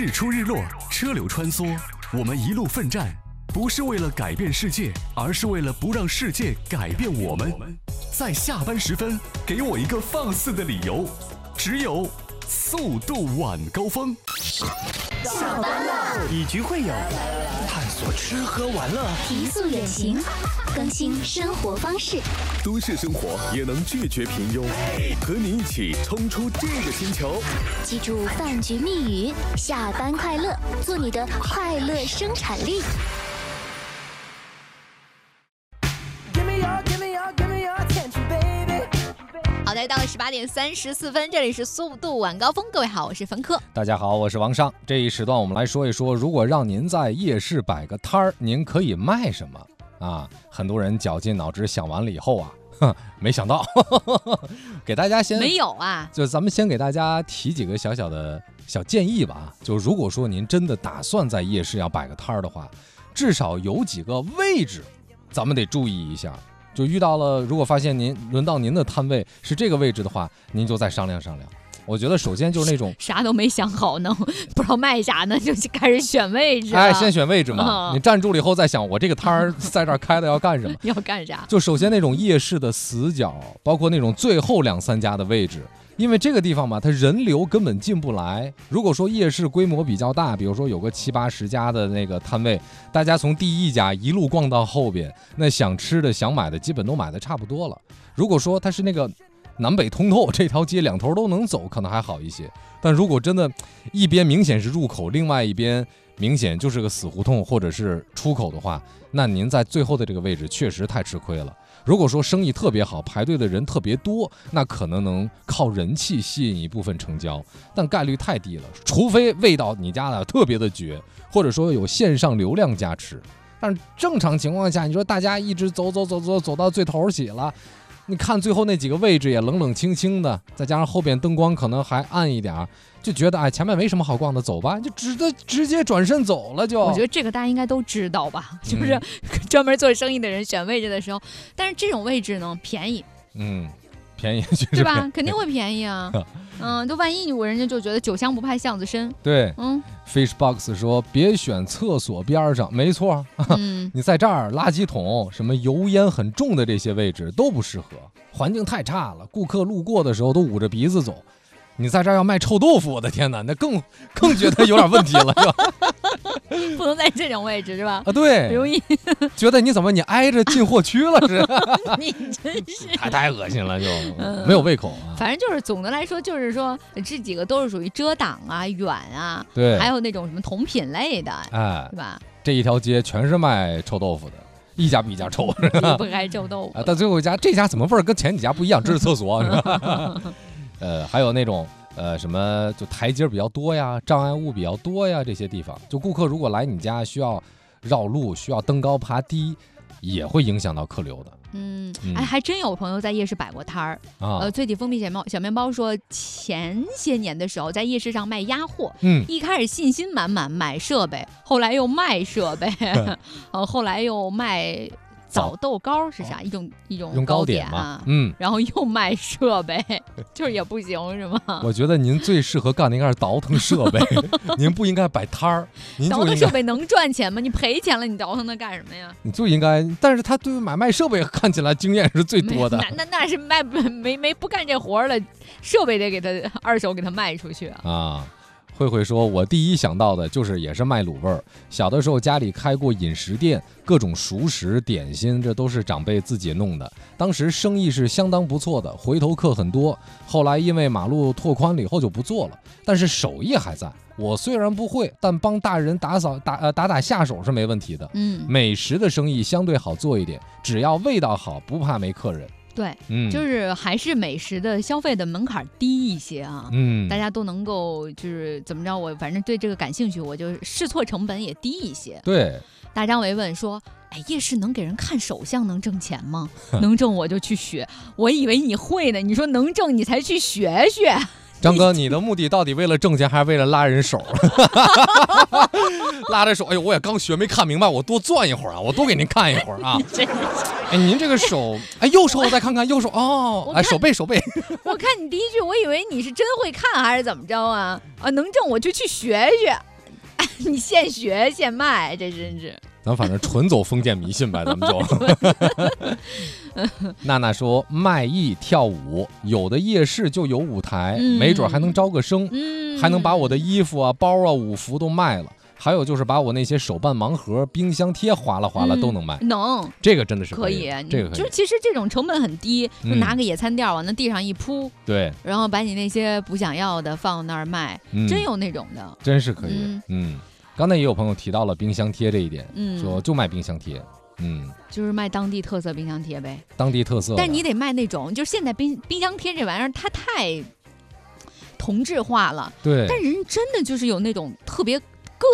日出日落，车流穿梭，我们一路奋战，不是为了改变世界，而是为了不让世界改变我们。在下班时分，给我一个放肆的理由，只有速度晚高峰。 下班了， 以局会友，探索吃喝玩乐， 提速远行，更新生活方式。 都市生活也能拒绝平庸，和你一起冲出这个星球。 记住饭局密语：下班快乐，做你的快乐生产力。 好的，到了18点34分，这里是速度晚高峰。各位好，我是冯克。 大家好，我是王尚。这一时段我们来说一说，如果让您在夜市摆个摊儿，您可以卖什么啊？很多人绞尽脑汁想完了以后啊，没想到，给大家先没有啊， 就咱们先给大家提几个小建议吧。就如果说您真的打算在夜市要摆个摊儿的话，至少有几个位置，咱们得注意一下。就遇到了，如果发现轮到您的摊位是这个位置的话，您就再商量商量。我觉得首先就是那种啥都没想好呢，不知道卖啥呢，就开始选位置。 先选位置嘛，你站住了以后再想，我这个摊儿在这儿开的要干什么？ 要干啥？ 就首先那种夜市的死角，包括那种最后2-3家的位置。因为这个地方嘛，它人流根本进不来。如果说夜市规模比较大，比如说有个70-80家的那个摊位，大家从第一家一路逛到后边，那想吃的想买的基本都买的差不多了。如果说它是那个南北通透，这条街两头都能走，可能还好一些。但如果真的一边明显是入口，另外一边明显就是个死胡同或者是出口的话，那您在最后的这个位置确实太吃亏了。如果说生意特别好，排队的人特别多，那可能能靠人气吸引一部分成交，但概率太低了。除非味道你家的特别的绝，或者说有线上流量加持。但是正常情况下，你说大家一直走到最头起了，你看最后那几个位置也冷冷清清的，再加上后边灯光可能还暗一点，就觉得前面没什么好逛的，走吧，就直接转身走了就。 我觉得这个大家应该都知道吧，就是专门做生意的人选位置的时候，但是这种位置呢便宜， 便宜对吧？肯定会便宜啊。都万一人家就觉得酒香不怕巷子深。 对，Fishbox 说别选厕所边上，没错。你在这儿垃圾桶什么油烟很重的这些位置都不适合，环境太差了，顾客路过的时候都捂着鼻子走。你在这儿要卖臭豆腐，我的天哪，那更觉得有点问题了，是吧？ 不能在这种位置是吧？ 对， 容易觉得你挨着进货区了是？ 你真是太恶心了，就没有胃口啊。 反正就是总的来说，就是说这几个都是属于遮挡啊、远啊， 对， 还有那种什么同品类的，是吧？ 这一条街全是卖臭豆腐的。一家比一家臭， 不该臭豆腐。 到最后一家，这家怎么味儿跟前几家不一样？这是厕所，是吧？还有那种什么就台阶比较多呀，障碍物比较多呀，这些地方，就顾客如果来你家需要绕路，需要登高爬低，也会影响到客流的。 还真有朋友在夜市摆过摊儿脆体蜂蜜小面包说，前些年的时候在夜市上卖鸭货，一开始信心满满买设备，后来又卖设备，后来又卖枣豆糕是啥？一种糕点啊，然后又卖设备，就是也不行是吗？ 我觉得您最适合干的应该是倒腾设备，您不应该摆摊儿。 倒腾设备能赚钱吗？你赔钱了，你倒腾它干什么呀？ 你就应该，但是他对买卖设备看起来经验是最多的。 那是卖不干这活了，设备得给他二手给他卖出去啊。 慧说，我第一想到的就是也是卖卤味儿。小的时候家里开过饮食店，各种熟食点心，这都是长辈自己弄的。当时生意是相当不错的，回头客很多。后来因为马路拓宽了以后就不做了，但是手艺还在。我虽然不会，但帮大人打下手是没问题的。美食的生意相对好做一点，只要味道好，不怕没客人。 对，就是还是美食的消费的门槛低一些啊，大家都能够就是怎么着，我反正对这个感兴趣，我就试错成本也低一些。 对， 大张维问说，夜市能给人看手相能挣钱吗？能挣我就去学，我以为你会呢，你说能挣你才去学学。 张哥，你的目的到底为了挣钱还是为了拉人手？拉着手，哎呦，我也刚学没看明白，我多攥一会儿啊，我多给您看一会儿啊。您这个手，右手我再看看，右手手背。 我看你第一句，我以为你是真会看还是怎么着啊？能挣我就去学学。 你现学现卖，这真是。 咱反正纯走封建迷信呗，咱们就。娜娜说卖艺跳舞，有的夜市就有舞台，没准还能招个生，还能把我的衣服啊、包啊、舞服都卖了。还有就是把我那些手办盲盒、冰箱贴划拉划拉都能卖， 能， 这个真的是可以， 这个可以。 就是其实这种成本很低，就拿个野餐垫往那地上一铺， 对， 然后把你那些不想要的放那儿卖，真有那种的， 真是可以。刚才也有朋友提到了冰箱贴这一点，说就卖冰箱贴， 就是卖当地特色冰箱贴呗， 当地特色。 但你得卖那种，就是现在冰箱贴这玩意儿它太同质化了， 对， 但人真的就是有那种特别